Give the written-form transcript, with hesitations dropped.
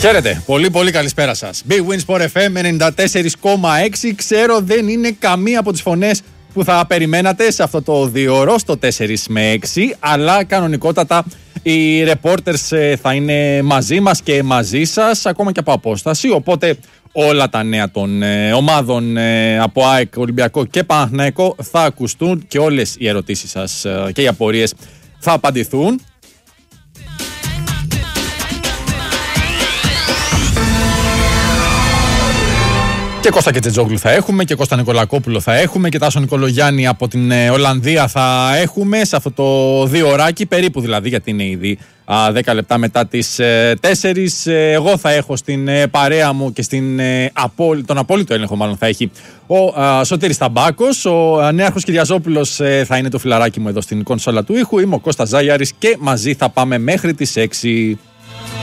Χαίρετε, πολύ καλησπέρα σας. Big Win Sport FM 94,6. Ξέρω δεν είναι καμία από τις φωνές που θα περιμένατε σε αυτό το 2ωρο στο 4 με 6, αλλά κανονικότατα οι reporters θα είναι μαζί μας και μαζί σας, ακόμα και από απόσταση, οπότε όλα τα νέα των ομάδων από ΑΕΚ, Ολυμπιακό και Παναθηναϊκό θα ακουστούν και όλες οι ερωτήσεις σας και οι απορίες θα απαντηθούν. Και Κώστα Κετζετζόγλου θα έχουμε και Κώστα Νικολακόπουλο θα έχουμε και Τάσο Νικολογιάννη από την Ολλανδία θα έχουμε σε αυτό το 2ωράκι, περίπου δηλαδή, γιατί είναι ήδη 10 λεπτά μετά τις 4. Εγώ θα έχω στην παρέα μου και τον απόλυτο έλεγχο μάλλον θα έχει ο Σωτήρης Ταμπάκος. Ο Νέαρχος Κυριαζόπουλος θα είναι το φιλαράκι μου εδώ στην κονσόλα του ήχου. Είμαι ο Κώστας Ζάγιαρης και μαζί θα πάμε μέχρι τις 6.